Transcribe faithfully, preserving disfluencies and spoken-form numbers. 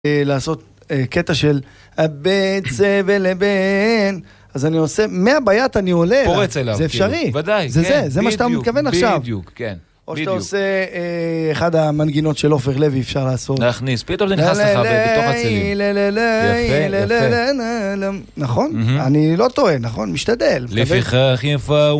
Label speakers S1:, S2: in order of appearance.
S1: לעשות קטע של הביצה ולבן, אז אני עושה, מהבית אני עולה,
S2: פורץ אליו,
S1: זה אפשרי,
S2: ודאי,
S1: זה זה, זה מה שאתה מתכוון עכשיו.
S2: בדיוק, כן.
S1: או שאתה עושה אחד המנגינות של אופר לוי, אפשר לעשות.
S2: להכניס, פתאום זה נכנס לך בתוך הצלים.
S1: יפה, יפה. נכון? אני לא טועה, נכון? משתדל.
S2: לפיכך יפה